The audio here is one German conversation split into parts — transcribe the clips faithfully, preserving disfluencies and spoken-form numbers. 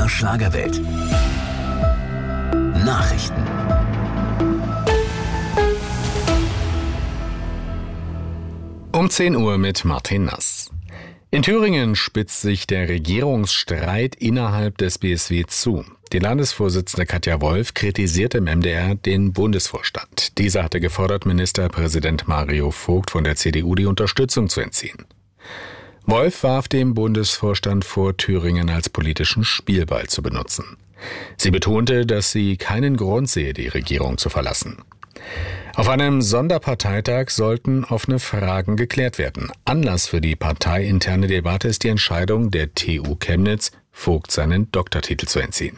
der Schlagerwelt. Nachrichten. Um zehn Uhr mit Martin Nass. In Thüringen spitzt sich der Regierungsstreit innerhalb des B S W zu. Die Landesvorsitzende Katja Wolf kritisierte im M D R den Bundesvorstand. Dieser hatte gefordert, Ministerpräsident Mario Vogt von der C D U die Unterstützung zu entziehen. Wolf warf dem Bundesvorstand vor, Thüringen als politischen Spielball zu benutzen. Sie betonte, dass sie keinen Grund sehe, die Regierung zu verlassen. Auf einem Sonderparteitag sollten offene Fragen geklärt werden. Anlass für die parteiinterne Debatte ist die Entscheidung der T U Chemnitz, Vogt seinen Doktortitel zu entziehen.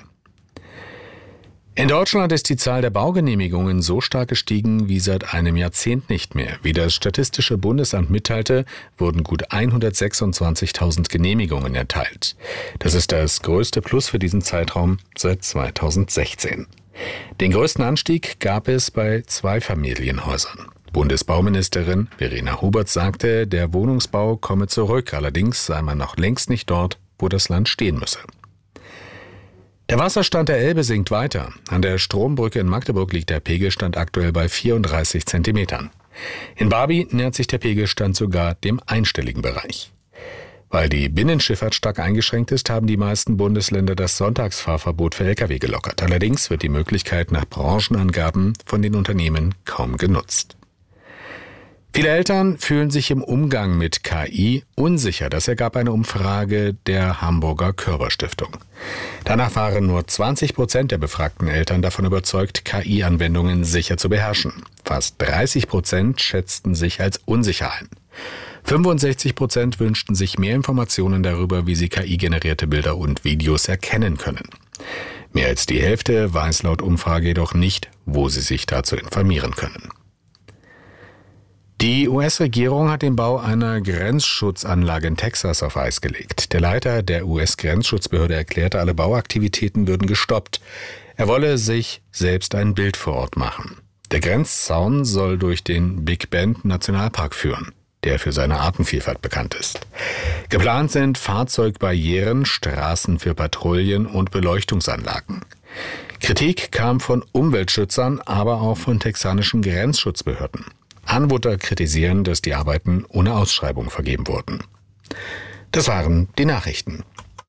In Deutschland ist die Zahl der Baugenehmigungen so stark gestiegen wie seit einem Jahrzehnt nicht mehr. Wie das Statistische Bundesamt mitteilte, wurden gut hundertsechsundzwanzigtausend Genehmigungen erteilt. Das ist das größte Plus für diesen Zeitraum seit zweitausendsechzehn. Den größten Anstieg gab es bei Zweifamilienhäusern. Bundesbauministerin Verena Hubert sagte, der Wohnungsbau komme zurück, allerdings sei man noch längst nicht dort, wo das Land stehen müsse. Der Wasserstand der Elbe sinkt weiter. An der Strombrücke in Magdeburg liegt der Pegelstand aktuell bei vierunddreißig Zentimetern. In Barby nähert sich der Pegelstand sogar dem einstelligen Bereich. Weil die Binnenschifffahrt stark eingeschränkt ist, haben die meisten Bundesländer das Sonntagsfahrverbot für L K W gelockert. Allerdings wird die Möglichkeit nach Branchenangaben von den Unternehmen kaum genutzt. Viele Eltern fühlen sich im Umgang mit K I unsicher. Das ergab eine Umfrage der Hamburger Körber-Stiftung. Danach waren nur zwanzig Prozent der befragten Eltern davon überzeugt, K I-Anwendungen sicher zu beherrschen. Fast dreißig Prozent schätzten sich als unsicher ein. fünfundsechzig Prozent wünschten sich mehr Informationen darüber, wie sie K I-generierte Bilder und Videos erkennen können. Mehr als die Hälfte weiß laut Umfrage jedoch nicht, wo sie sich dazu informieren können. Die U S-Regierung hat den Bau einer Grenzschutzanlage in Texas auf Eis gelegt. Der Leiter der U S-Grenzschutzbehörde erklärte, alle Bauaktivitäten würden gestoppt. Er wolle sich selbst ein Bild vor Ort machen. Der Grenzzaun soll durch den Big Bend Nationalpark führen, der für seine Artenvielfalt bekannt ist. Geplant sind Fahrzeugbarrieren, Straßen für Patrouillen und Beleuchtungsanlagen. Kritik kam von Umweltschützern, aber auch von texanischen Grenzschutzbehörden. Anwohner kritisieren, dass die Arbeiten ohne Ausschreibung vergeben wurden. Das waren die Nachrichten.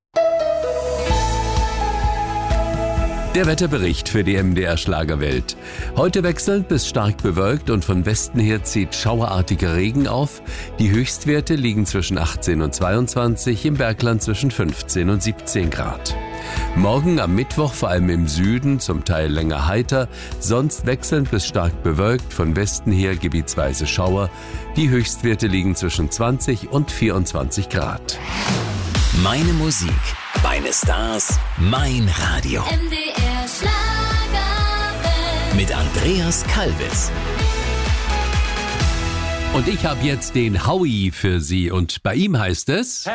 Der Wetterbericht für die M D R Schlagerwelt. Heute wechselnd bis stark bewölkt und von Westen her zieht schauerartiger Regen auf. Die Höchstwerte liegen zwischen achtzehn und zweiundzwanzig, im Bergland zwischen fünfzehn und siebzehn Grad. Morgen am Mittwoch vor allem im Süden, zum Teil länger heiter, sonst wechselnd bis stark bewölkt, von Westen her gebietsweise Schauer. Die Höchstwerte liegen zwischen zwanzig und vierundzwanzig Grad. Meine Musik, meine Stars, mein Radio. M D R Schlagerwelt. Mit Andreas Kalbitz. Und ich habe jetzt den Howie für Sie und bei ihm heißt es...